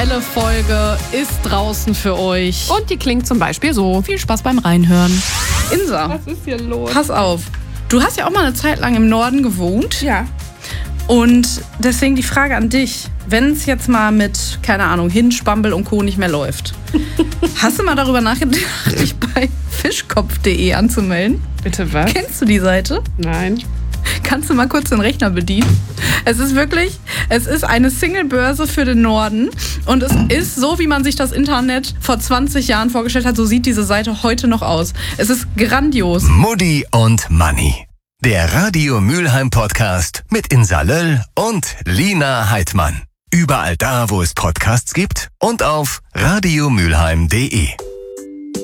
aktuelle Folge ist draußen für euch. Und die klingt zum Beispiel so. Viel Spaß beim Reinhören. Insa, Was ist hier los? pass auf. Du hast ja auch mal eine Zeit lang im Norden gewohnt. Ja. Und deswegen die Frage an dich. Wenn es jetzt mal mit, keine Ahnung, Hinge, Bumble und Co. nicht mehr läuft. Hast du mal darüber nachgedacht, dich bei fischkopf.de anzumelden? Bitte was? Kennst du die Seite? Nein. Kannst du mal kurz den Rechner bedienen? Es ist eine Single-Börse für den Norden und es ist so, wie man sich das Internet vor 20 Jahren vorgestellt hat, so sieht diese Seite heute noch aus. Es ist grandios. Mutti und Manni. Der Radio Mülheim Podcast mit Insa Löll und Lina Heidmann. Überall da, wo es Podcasts gibt und auf radiomülheim.de.